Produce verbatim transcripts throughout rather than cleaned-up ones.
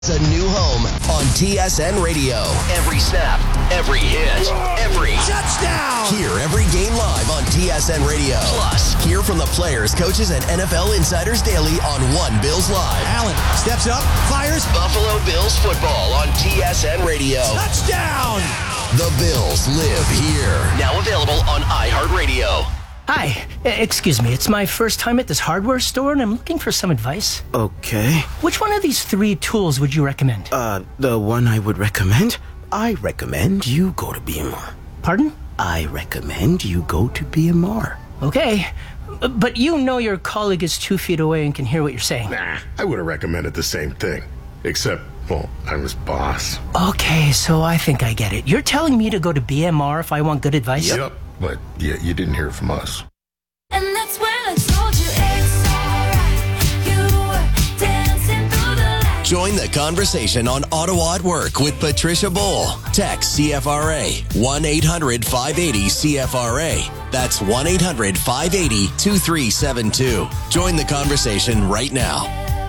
It's a new home on T S N Radio. Every snap, every hit, every touchdown. Hear every game live on T S N Radio. Plus, hear from the players, coaches, and N F L insiders daily on One Bills Live. Allen steps up, fires. Buffalo Bills football on T S N Radio. Touchdown. The Bills live here. Now available on iHeartRadio. Hi, excuse me. It's my first time at this hardware store, and I'm looking for some advice. Okay. Which one of these three tools would you recommend? Uh, the one I would recommend? I recommend you go to B M R. Pardon? I recommend you go to B M R. Okay, but you know your colleague is two feet away and can hear what you're saying. Nah, I would have recommended the same thing. Except, well, I'm his boss. Okay, so I think I get it. You're telling me to go to B M R if I want good advice? Yep, but yeah, you didn't hear from us. And that's when I told you it's alright. You were dancing through the light. Join the conversation on Ottawa at Work with Patricia Bull. Text C F R A one eight hundred five eighty C F R A. That's one eight hundred five eighty two three seven two. Join the conversation right now.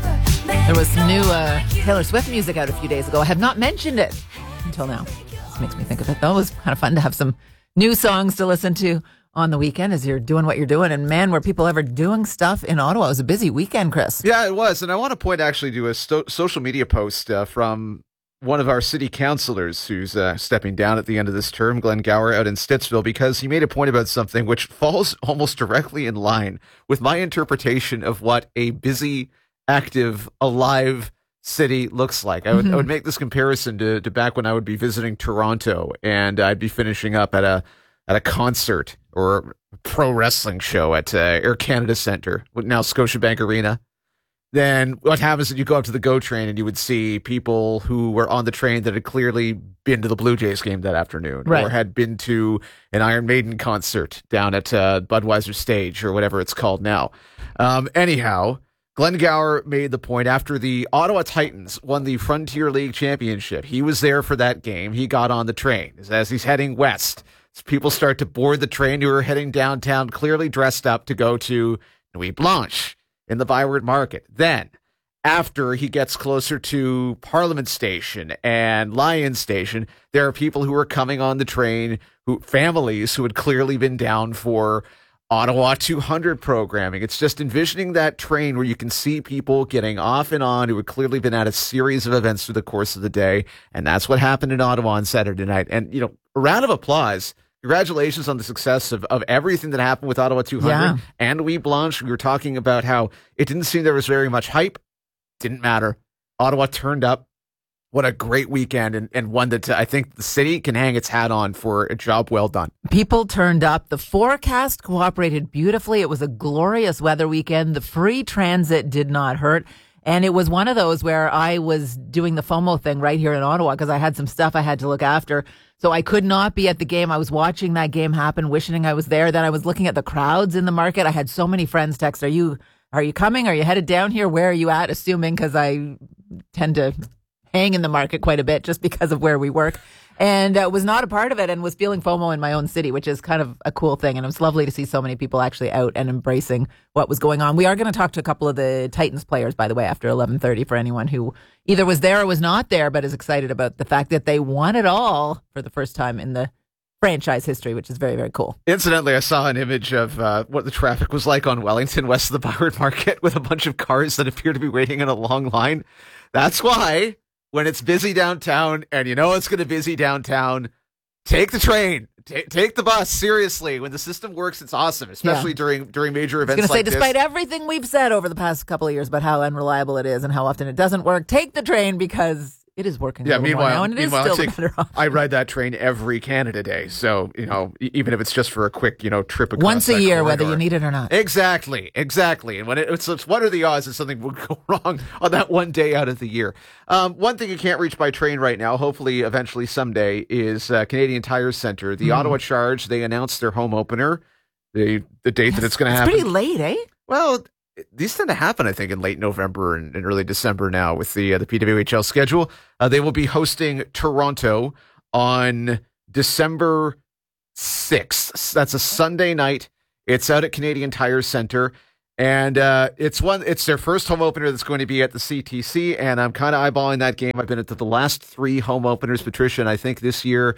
There was some new uh, Taylor Swift music out a few days ago. I have not mentioned it until now. This makes me think of it, though. It was kind of fun to have some new songs to listen to on the weekend as you're doing what you're doing. And man, were people ever doing stuff in Ottawa? It was a busy weekend, Chris. Yeah, it was. And I want to point actually to a sto- social media post uh, from one of our city councillors who's uh, stepping down at the end of this term, Glenn Gower, out in Stittsville, because he made a point about something which falls almost directly in line with my interpretation of what a busy, active, alive city looks like. I would, mm-hmm. I would make this comparison to, to back when I would be visiting Toronto and I'd be finishing up at a at a concert or a pro wrestling show at uh, Air Canada Centre, now Scotiabank Arena. Then what happens is you go up to the GO train and you would see people who were on the train that had clearly been to the Blue Jays game that afternoon, right, or had been to an Iron Maiden concert down at uh, Budweiser Stage or whatever it's called now. Um, anyhow, Glenn Gower made the point after the Ottawa Titans won the Frontier League Championship. He was there for that game. He got on the train as he's heading west. As people start to board the train who are heading downtown, clearly dressed up to go to Nuit Blanche in the Byward Market. Then, after he gets closer to Parliament Station and Lion Station, there are people who are coming on the train, who families who had clearly been down for Ottawa two hundred programming. It's just envisioning that train where you can see people getting off and on who had clearly been at a series of events through the course of the day. And that's what happened in Ottawa on Saturday night. And, you know, a round of applause. Congratulations on the success of, of everything that happened with Ottawa two hundred yeah. and Nuit Blanche. We were talking about how it didn't seem there was very much hype. Didn't matter. Ottawa turned up. What a great weekend, and, and one that I think the city can hang its hat on for a job well done. People turned up. The forecast cooperated beautifully. It was a glorious weather weekend. The free transit did not hurt. And it was one of those where I was doing the FOMO thing right here in Ottawa because I had some stuff I had to look after. So I could not be at the game. I was watching that game happen, wishing I was there. Then I was looking at the crowds in the market. I had so many friends text, are you, are you coming? Are you headed down here? Where are you at? Assuming, because I tend to hang in the market quite a bit just because of where we work, and uh, was not a part of it and was feeling FOMO in my own city, which is kind of a cool thing. And it was lovely to see so many people actually out and embracing what was going on. We are going to talk to a couple of the Titans players, by the way, after eleven thirty for anyone who either was there or was not there, but is excited about the fact that they won it all for the first time in the franchise history, which is very, very cool. Incidentally, I saw an image of uh, what the traffic was like on Wellington, west of the Byward Market, with a bunch of cars that appear to be waiting in a long line. That's why, when it's busy downtown, and you know it's going to be busy downtown, take the train, T- take the bus. Seriously, when the system works, it's awesome, especially yeah. during during major events I was like say, this. Despite everything we've said over the past couple of years about how unreliable it is and how often it doesn't work, take the train because it is working. Yeah, a little meanwhile, more now, and it meanwhile, is still I, take, better off. I ride that train every Canada Day, so you know, even if it's just for a quick, you know, trip across once a year, corridor. whether you need it or not. Exactly, exactly. And when it, it's, it's what are the odds that something would go wrong on that one day out of the year? Um, one thing you can't reach by train right now, hopefully, eventually, someday, is uh, Canadian Tire Centre. The mm. Ottawa Charge. They announced their home opener, the the date yes, that it's going to happen. It's pretty late, eh? Well, these tend to happen, I think, in late November and, and early December now with the uh, the P W H L schedule. Uh, they will be hosting Toronto on December sixth. That's a Sunday night. It's out at Canadian Tire Centre. And uh, it's one. It's their first home opener that's going to be at the C T C, and I'm kind of eyeballing that game. I've been at the last three home openers, Patricia, and I think this year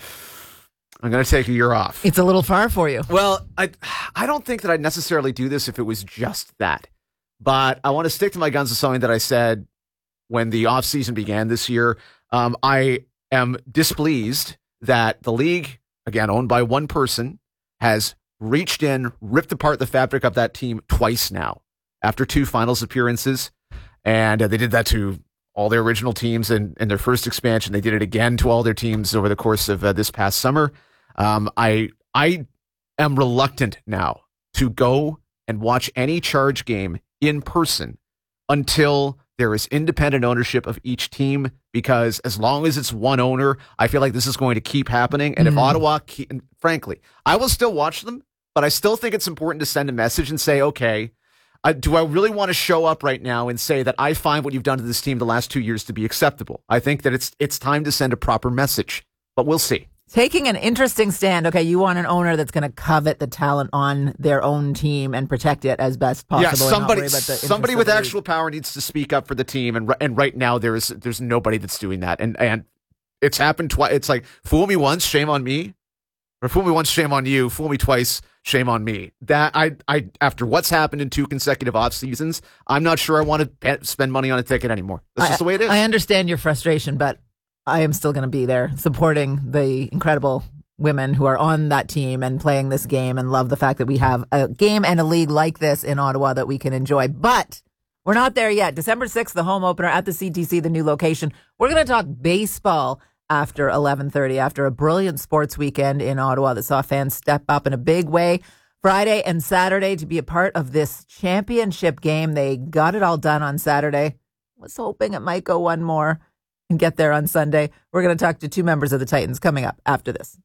I'm going to take a year off. It's a little far for you. Well, I I don't think that I'd necessarily do this if it was just that, but I want to stick to my guns with something that I said when the offseason began this year. Um, I am displeased that the league, again owned by one person, has reached in, ripped apart the fabric of that team twice now after two finals appearances. And uh, they did that to all their original teams in, in their first expansion. They did it again to all their teams over the course of uh, this past summer. Um, I I am reluctant now to go and watch any Charge game in person until there is independent ownership of each team, because as long as it's one owner, I feel like this is going to keep happening. And mm. if Ottawa, keep, frankly, I will still watch them, but I still think it's important to send a message and say, okay, uh, do I really want to show up right now and say that I find what you've done to this team the last two years to be acceptable? I think that it's it's time to send a proper message, but we'll see. Taking an interesting stand. Okay, you want an owner that's going to covet the talent on their own team and protect it as best possible. Yeah, somebody, somebody with actual power needs to speak up for the team, and and right now there is there's nobody that's doing that, and and it's happened twice. It's like, fool me once, shame on me, or fool me once, shame on you. Fool me twice, shame on me. That I I after what's happened in two consecutive off seasons, I'm not sure I want to spend money on a ticket anymore. That's I, just the way it is. I understand your frustration, but I am still going to be there supporting the incredible women who are on that team and playing this game, and love the fact that we have a game and a league like this in Ottawa that we can enjoy. But we're not there yet. December sixth, the home opener at the C T C, the new location. We're going to talk baseball after eleven thirty, after a brilliant sports weekend in Ottawa that saw fans step up in a big way Friday and Saturday to be a part of this championship game. They got it all done on Saturday. Was hoping it might go one more and get there on Sunday. We're going to talk to two members of the Titans coming up after this.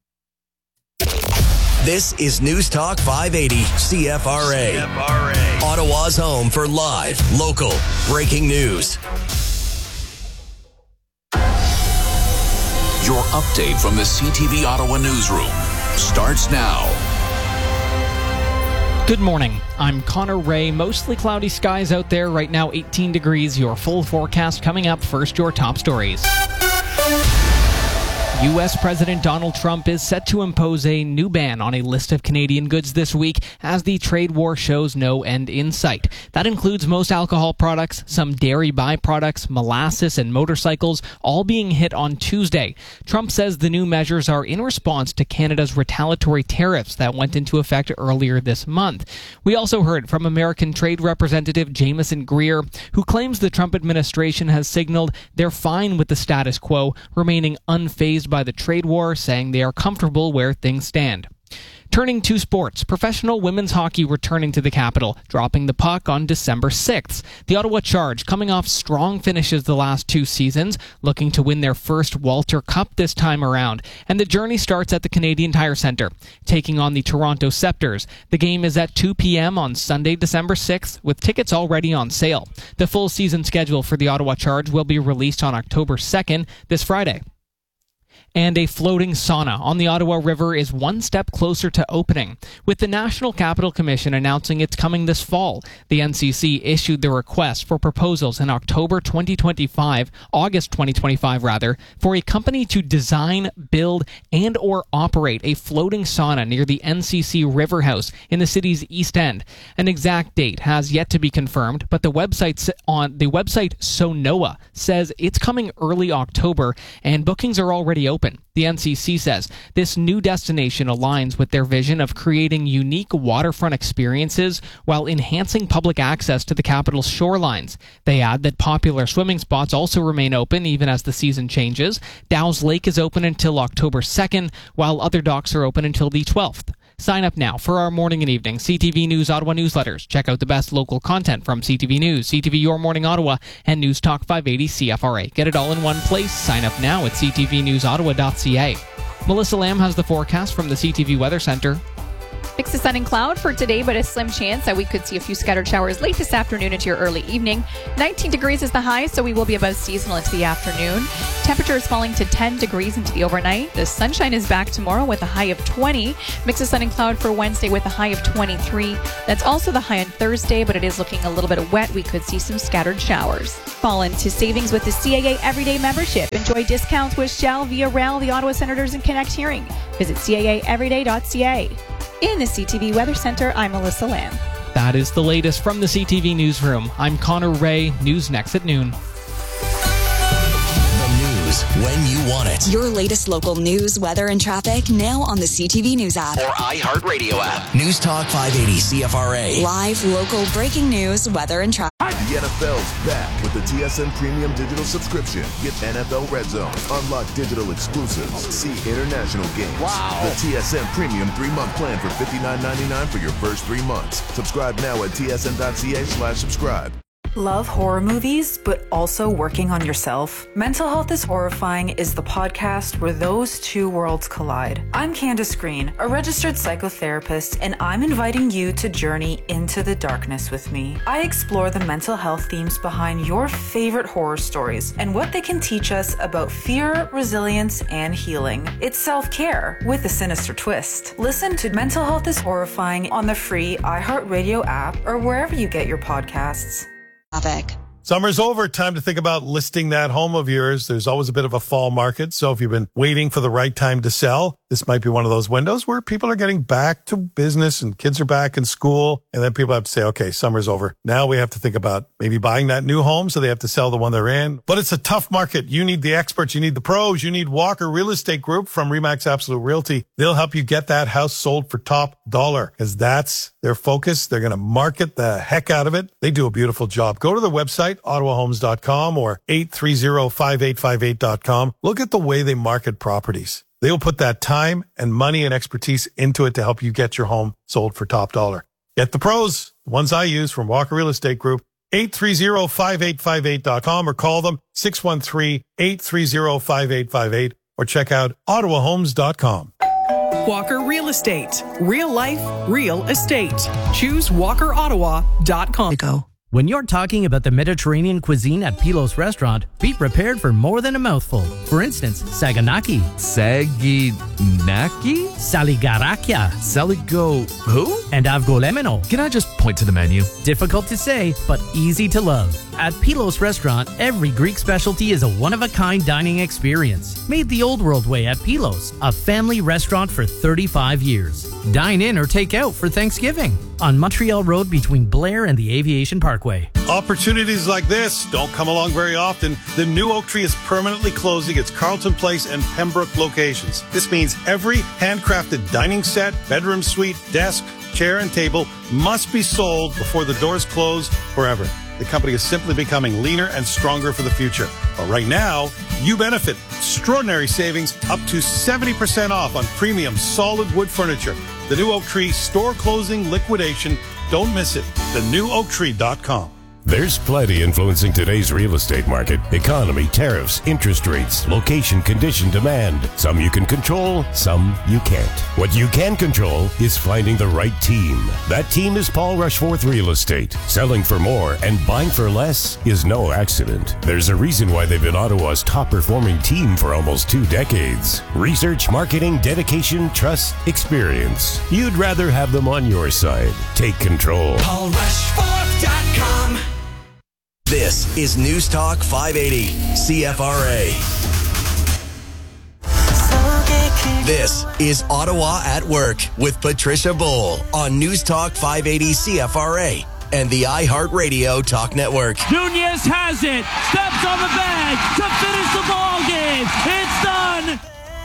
This is News Talk five eighty C F R A. C F R A. Ottawa's home for live, local, breaking news. Your update from the C T V Ottawa newsroom starts now. Good morning. I'm Connor Ray. Mostly cloudy skies out there right now, eighteen degrees. Your full forecast coming up. First, your top stories. U S President Donald Trump is set to impose a new ban on a list of Canadian goods this week as the trade war shows no end in sight. That includes most alcohol products, some dairy byproducts, molasses, and motorcycles, all being hit on Tuesday. Trump says the new measures are in response to Canada's retaliatory tariffs that went into effect earlier this month. We also heard from American Trade Representative Jameson Greer, who claims the Trump administration has signaled they're fine with the status quo, remaining unfazed by the trade war, saying they are comfortable where things stand. Turning to sports, professional women's hockey returning to the capital, dropping the puck on December sixth. The Ottawa Charge, coming off strong finishes the last two seasons, looking to win their first Walter Cup this time around. And the journey starts at the Canadian Tire Centre, taking on the Toronto Scepters. The game is at two p.m. on Sunday, December sixth, with tickets already on sale. The full season schedule for the Ottawa Charge will be released on October second, this Friday. And a floating sauna on the Ottawa River is one step closer to opening, with the National Capital Commission announcing it's coming this fall. The N C C issued the request for proposals in October twenty twenty-five, August twenty twenty-five rather, for a company to design, build, and or operate a floating sauna near the N C C River House in the city's East End. An exact date has yet to be confirmed, but the website on the website Sonoa says it's coming early October, and bookings are already open. The N C C says this new destination aligns with their vision of creating unique waterfront experiences while enhancing public access to the capital's shorelines. They add that popular swimming spots also remain open even as the season changes. Dow's Lake is open until October second, while other docks are open until the twelfth. Sign up now for our morning and evening C T V News Ottawa newsletters. Check out the best local content from C T V News, C T V Your Morning Ottawa, and News Talk five eighty C F R A. Get it all in one place. Sign up now at c t v news ottawa dot c a. Melissa Lamb has the forecast from the C T V Weather Center. Mix of sun and cloud for today, but a slim chance that we could see a few scattered showers late this afternoon into your early evening. nineteen degrees is the high, so we will be above seasonal into the afternoon. Temperature is falling to ten degrees into the overnight. The sunshine is back tomorrow with a high of twenty. Mix of sun and cloud for Wednesday with a high of twenty-three. That's also the high on Thursday, but it is looking a little bit wet. We could see some scattered showers. Fall into savings with the C A A Everyday membership. Enjoy discounts with Shell, Via Rail, the Ottawa Senators, and Connect Hearing. Visit C A A everyday dot C A. In the C T V Weather Center, I'm Melissa Lamb. That is the latest from the C T V Newsroom. I'm Connor Ray. News next at noon. The news when you want it. Your latest local news, weather, and traffic now on the C T V News app. Or iHeartRadio app. News Talk five eighty C F R A. Live, local, breaking news, weather, and traffic. The N F L's back with the T S N Premium Digital Subscription. Get N F L Red Zone, unlock digital exclusives, see international games. Wow. The T S N Premium three-month plan for fifty-nine ninety-nine for your first three months. Subscribe now at T S N dot C A slash subscribe. Love horror movies, but also working on yourself? Mental Health is Horrifying is the podcast where those two worlds collide. I'm Candace Green, a registered psychotherapist, and I'm inviting you to journey into the darkness with me. I explore the mental health themes behind your favorite horror stories and what they can teach us about fear, resilience, and healing. It's self-care with a sinister twist. Listen to Mental Health is Horrifying on the free iHeartRadio app or wherever you get your podcasts. Summer's over. Time to think about listing that home of yours. There's always a bit of a fall market. So if you've been waiting for the right time to sell, this might be one of those windows where people are getting back to business and kids are back in school. And then people have to say, okay, summer's over. Now we have to think about maybe buying that new home. So they have to sell the one they're in. But it's a tough market. You need the experts. You need the pros. You need Walker Real Estate Group from Remax Absolute Realty. They'll help you get that house sold for top dollar because that's their focus. They're going to market the heck out of it. They do a beautiful job. Go to their website, ottawa homes dot com or eight three zero, five eight five eight dot com. Look at the way they market properties. They will put that time and money and expertise into it to help you get your home sold for top dollar. Get the pros, the ones I use from Walker Real Estate Group, eight three zero, five eight five eight dot com or call them six one three, eight three zero, five eight five eight or check out ottawa homes dot com. Walker Real Estate. Real life, real estate. Choose walker ottawa dot com. Go. When you're talking about the Mediterranean cuisine at Pilos Restaurant, be prepared for more than a mouthful. For instance, saganaki. Saginaki? Saligarakia. Saligo who? And avgolemeno. Can I just point to the menu? Difficult to say, but easy to love. At Pilos Restaurant, every Greek specialty is a one-of-a-kind dining experience. Made the old world way at Pilos, a family restaurant for thirty-five years. Dine in or take out for Thanksgiving. On Montreal Road between Blair and the Aviation Parkway. Opportunities like this don't come along very often. The new Oak Tree is permanently closing its Carlton Place and Pembroke locations. This means every handcrafted dining set, bedroom suite, desk, chair, and table must be sold before the doors close forever. The company is simply becoming leaner and stronger for the future. But right now, you benefit. Extraordinary savings up to seventy percent off on premium solid wood furniture. The new Oak Tree store closing liquidation. Don't miss it. the new oak tree dot com. There's plenty influencing today's real estate market. Economy, tariffs, interest rates, location, condition, demand. Some you can control, some you can't. What you can control is finding the right team. That team is Paul Rushforth Real Estate. Selling for more and buying for less is no accident. There's a reason why they've been Ottawa's top performing team for almost two decades. Research, marketing, dedication, trust, experience. You'd rather have them on your side. Take control. paul rushforth dot com. This is News Talk five eighty C F R A. This is Ottawa at Work with Patricia Bowl on News Talk five eighty C F R A and the iHeartRadio Talk Network. Nunez has it, steps on the bag to finish the ball game. It's done.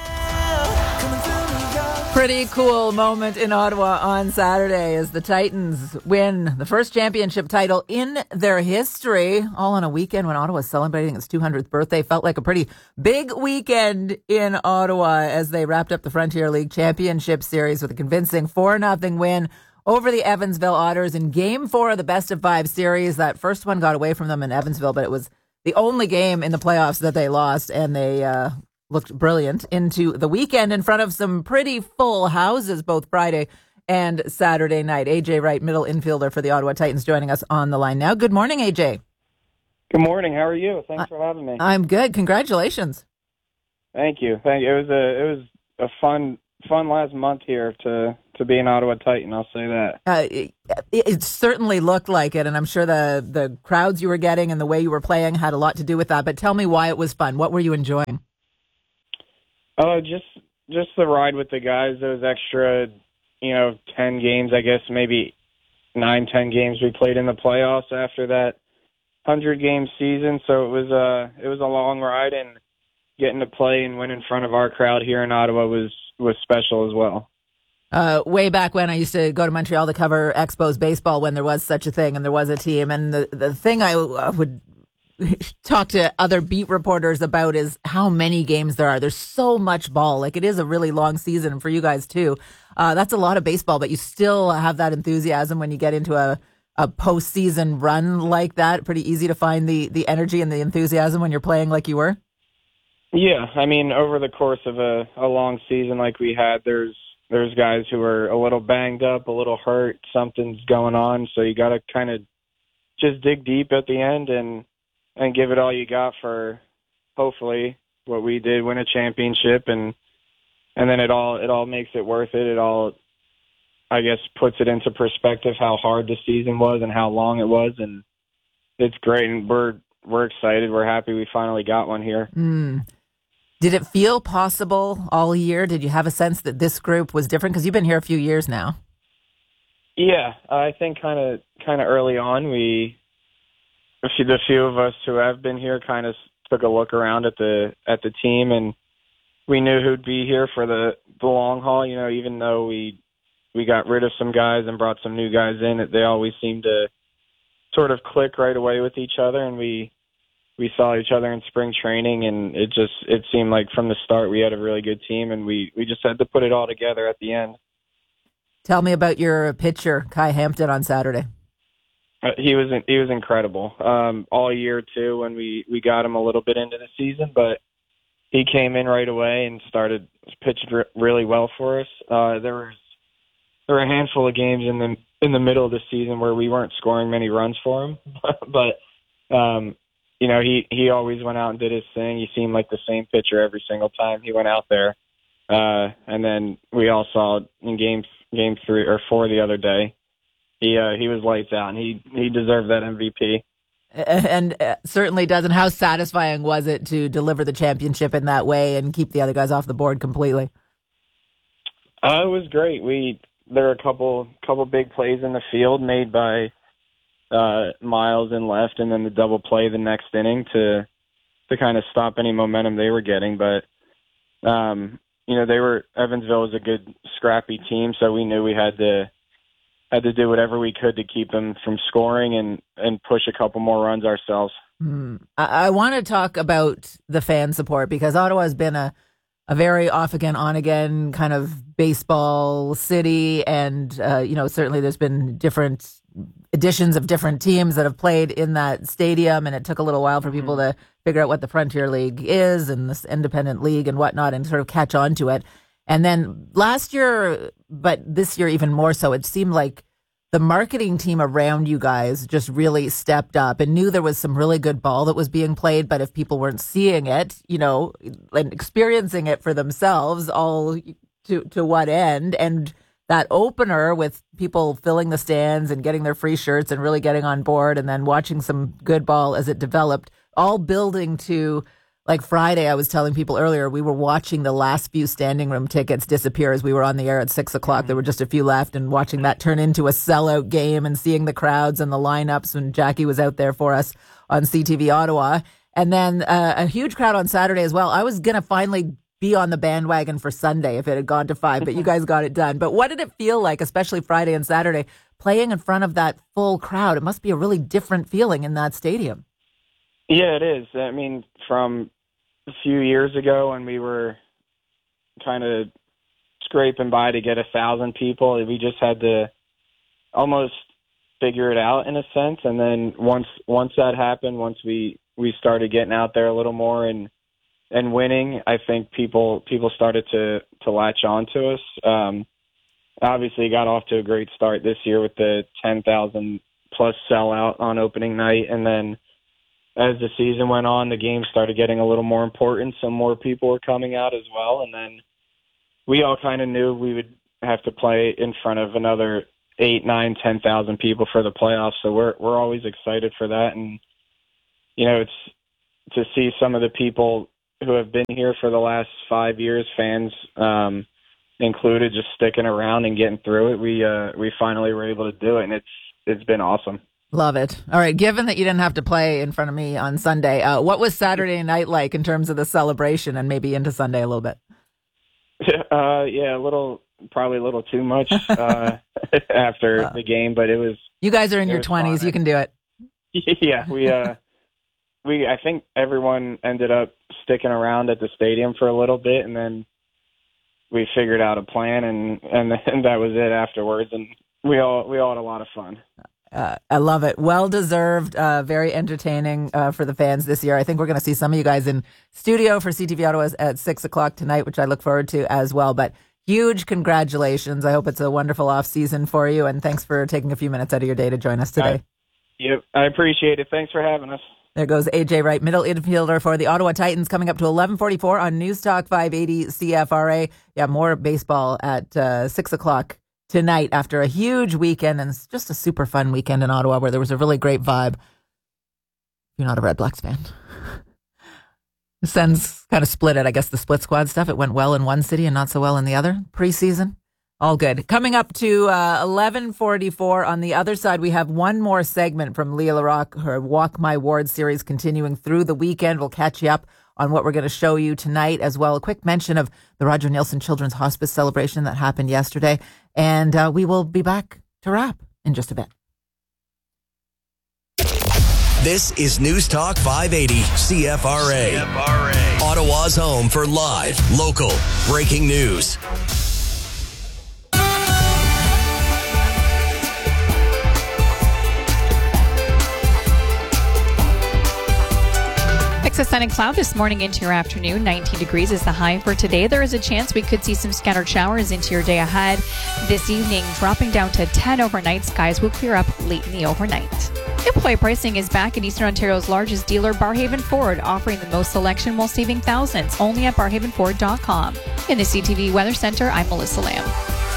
Pretty cool moment in Ottawa on Saturday as the Titans win the first championship title in their history, all on a weekend when Ottawa was celebrating its two hundredth birthday. Felt like a pretty big weekend in Ottawa as they wrapped up the Frontier League Championship Series with a convincing four nothing win over the Evansville Otters in Game four of the Best of Five series. That first one got away from them in Evansville, but it was the only game in the playoffs that they lost, and they uh looked brilliant into the weekend in front of some pretty full houses both Friday and Saturday night. A J Wright, middle infielder for the Ottawa Titans, joining us on the line now. Good morning, A J. Good morning. How are you? Thanks for having me. I'm good. Congratulations. Thank you. Thank you. It was a it was a fun fun last month here to to be an Ottawa Titan. I'll say that. Uh, it, it certainly looked like it, and I'm sure the the crowds you were getting and the way you were playing had a lot to do with that. But tell me why it was fun. What were you enjoying? Oh, uh, just just the ride with the guys. Those extra, you know, ten games. I guess maybe nine, ten games we played in the playoffs after that hundred game season. So it was a it was a long ride, and getting to play and win in front of our crowd here in Ottawa was was special as well. Uh, way back when I used to go to Montreal to cover Expos baseball when there was such a thing and there was a team. And the, the thing I uh, would talk to other beat reporters about is how many games there are. There's so much ball. Like, it is a really long season, and for you guys too. Uh, that's a lot of baseball, but you still have that enthusiasm when you get into a, a postseason run like that. Pretty easy to find the, the energy and the enthusiasm when you're playing like you were. Yeah, I mean, over the course of a, a long season like we had, there's there's guys who are a little banged up, a little hurt, something's going on, so you got to kind of just dig deep at the end and and give it all you got for, hopefully, what we did, win a championship, and and then it all it all makes it worth it. It all, I guess, puts it into perspective how hard the season was and how long it was, and it's great, and we're we're excited. We're happy we finally got one here. Mm. Did it feel possible all year? Did you have a sense that this group was different? Because you've been here a few years now. Yeah, I think kind of kind of early on, we, a few, the few of us who have been here, kind of took a look around at the at the team, and we knew who'd be here for the, the long haul. You know, even though we we got rid of some guys and brought some new guys in, they always seemed to sort of click right away with each other, and we. We saw each other in spring training, and it just it seemed like from the start we had a really good team, and we, we just had to put it all together at the end. Tell me about your pitcher, Kai Hampton, on Saturday. Uh, he was he was incredible um, all year too. When we, we got him a little bit into the season, but he came in right away and started pitched r- really well for us. Uh, there was there were a handful of games in the in the middle of the season where we weren't scoring many runs for him, but. Um, You know, he, he always went out and did his thing. He seemed like the same pitcher every single time he went out there. Uh, and then we all saw in game game three or four the other day, he uh, he was lights out, and he, he deserved that M V P. And uh, certainly does. And how satisfying was it to deliver the championship in that way and keep the other guys off the board completely? Uh, it was great. We there were a couple couple big plays in the field made by uh, Miles and left, and then the double play the next inning to to kind of stop any momentum they were getting. But um, you know, they were Evansville was a good scrappy team, so we knew we had to had to do whatever we could to keep them from scoring and and push a couple more runs ourselves. Hmm. I, I want to talk about the fan support because Ottawa has been a a very off again, on again kind of baseball city. And, uh, you know, certainly there's been different editions of different teams that have played in that stadium. And it took a little while for people to figure out what the Frontier League is and this independent league and whatnot and sort of catch on to it. And then last year, but this year even more so, it seemed like the marketing team around you guys just really stepped up and knew there was some really good ball that was being played. But if people weren't seeing it, you know, and experiencing it for themselves, all to, to what end? And that opener with people filling the stands and getting their free shirts and really getting on board and then watching some good ball as it developed, all building to, like Friday, I was telling people earlier, we were watching the last few standing room tickets disappear as we were on the air at six o'clock. There were just a few left, and watching that turn into a sellout game and seeing the crowds and the lineups when Jackie was out there for us on C T V Ottawa. And then uh, a huge crowd on Saturday as well. I was going to finally be on the bandwagon for Sunday if it had gone to five, but you guys got it done. But what did it feel like, especially Friday and Saturday, playing in front of that full crowd? It must be a really different feeling in that stadium. Yeah, it is. I mean, from a few years ago when we were kind of scraping by to get a thousand people, we just had to almost figure it out in a sense. And then once once that happened, once we, we started getting out there a little more and and winning, I think people people started to, to latch on to us. Um, obviously got off to a great start this year with the ten thousand plus sellout on opening night. And then as the season went on, the games started getting a little more important. Some more people were coming out as well. And then we all kind of knew we would have to play in front of another eight, nine, ten thousand people for the playoffs. So we're we're always excited for that. And, you know, it's to see some of the people who have been here for the last five years, fans um, included, just sticking around and getting through it. We uh, we finally were able to do it, and it's it's been awesome. Love it. All right. Given that you didn't have to play in front of me on Sunday, uh, what was Saturday night like in terms of the celebration and maybe into Sunday a little bit? Uh, yeah, a little, probably a little too much uh, after uh, the game, but it was. You guys are in your twenties. You can do it. Yeah, we. Uh, we. I think everyone ended up sticking around at the stadium for a little bit, and then we figured out a plan, and and, and that was it afterwards, and we all we all had a lot of fun. Uh, I love it. Well deserved. Uh, very entertaining uh, for the fans this year. I think we're going to see some of you guys in studio for C T V Ottawa at six o'clock tonight, which I look forward to as well. But huge congratulations. I hope it's a wonderful off season for you. And thanks for taking a few minutes out of your day to join us today. I, yep. I appreciate it. Thanks for having us. There goes A J Wright, middle infielder for the Ottawa Titans, coming up to eleven forty-four on News Talk five eighty C F R A. Yeah, more baseball at uh, six o'clock tonight after a huge weekend, and it's just a super fun weekend in Ottawa where there was a really great vibe. You're not a Red Blacks fan. The Sens kind of split it. I guess the split squad stuff, it went well in one city and not so well in the other. Preseason, all good. Coming up to uh, eleven forty-four on the other side, we have one more segment from Leah Larocque, her Walk My Ward series continuing through the weekend. We'll catch you up on what we're going to show you tonight as well. A quick mention of the Roger Neilson Children's Hospice celebration that happened yesterday. And uh, we will be back to wrap in just a bit. This is News Talk five eighty C F R A. C F R A. Ottawa's home for live, local, breaking news. Mix of sun and cloud this morning into your afternoon. nineteen degrees is the high for today. There is a chance we could see some scattered showers into your day ahead. This evening, dropping down to ten overnight. Skies will clear up late in the overnight. Employee pricing is back at Eastern Ontario's largest dealer, Barhaven Ford, offering the most selection while saving thousands, only at barhaven ford dot com. In the C T V Weather Center, I'm Melissa Lamb.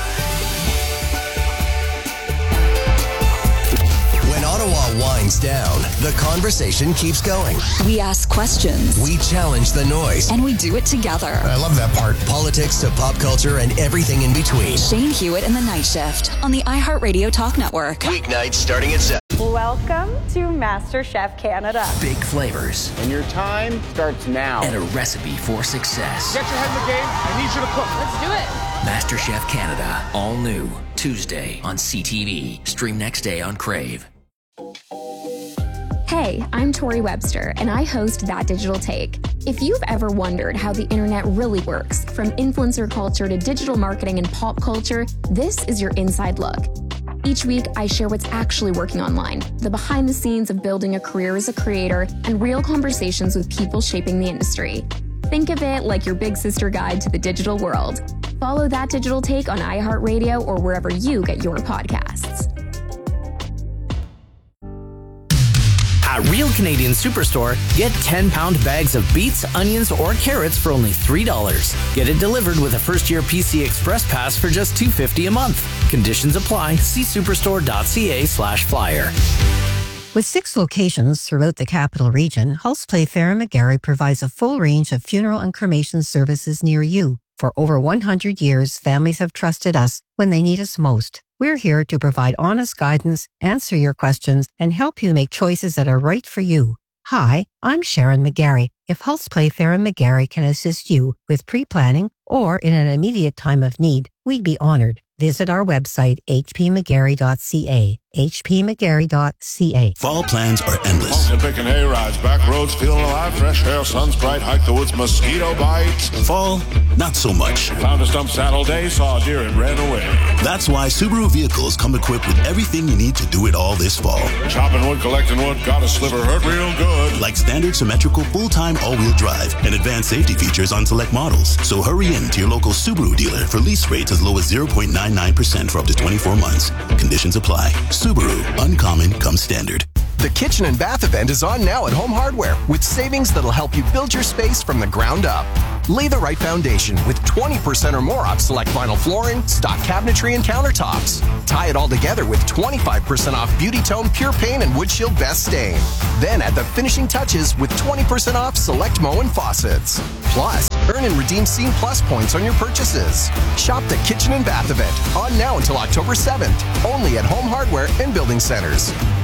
Ottawa winds down, the conversation keeps going. We ask questions. We challenge the noise. And we do it together. I love that part. Politics to pop culture and everything in between. Shane Hewitt and the Night Shift on the iHeartRadio Talk Network. Weeknights starting at seven. Welcome to MasterChef Canada. Big flavors. And your time starts now. And a recipe for success. Get your head in the game. I need you to cook. Let's do it. MasterChef Canada. All new. Tuesday on C T V. Stream next day on Crave. Hey, I'm Tori Webster, and I host That Digital Take. If you've ever wondered how the internet really works, from influencer culture to digital marketing and pop culture, this is your inside look. Each week, I share what's actually working online, the behind the scenes of building a career as a creator, and real conversations with people shaping the industry. Think of it like your big sister guide to the digital world. Follow That Digital Take on iHeartRadio or wherever you get your podcasts. At Real Canadian Superstore, get ten-pound bags of beets, onions, or carrots for only three dollars. Get it delivered with a first-year P C Express Pass for just two dollars and fifty cents a month. Conditions apply. See superstore.ca slash flyer. With six locations throughout the capital region, House Play Fair and McGarry provides a full range of funeral and cremation services near you. For over one hundred years, families have trusted us when they need us most. We're here to provide honest guidance, answer your questions, and help you make choices that are right for you. Hi, I'm Sharon McGarry. If Health Play Fair and McGarry can assist you with pre-planning or in an immediate time of need, we'd be honored. Visit our website, h p mcgarry dot c a. h p mcgarry dot c a. Fall plans are endless. Pumpkin picking hay rides, back roads feeling alive, fresh air, sun's bright, hike the woods, mosquito bites. Fall, not so much. Found a stump saddle day, saw a deer and ran away. That's why Subaru vehicles come equipped with everything you need to do it all this fall. Chopping wood, collecting wood, got a sliver, hurt real good. Like standard symmetrical full-time all-wheel drive and advanced safety features on select models. So hurry in to your local Subaru dealer for lease rates as low as zero point nine ninety-nine percent for up to twenty-four months. Conditions apply. Subaru. Uncommon comes standard. The Kitchen and Bath event is on now at Home Hardware with savings that'll help you build your space from the ground up. Lay the right foundation with twenty percent or more off select vinyl flooring, stock cabinetry, and countertops. Tie it all together with twenty-five percent off Beauty Tone Pure Paint and Wood Shield Best Stain. Then add the finishing touches with twenty percent off select Moen faucets. Plus, earn and redeem Scene Plus points on your purchases. Shop the Kitchen and Bath event on now until October seventh, only at Home Hardware and Building Centers.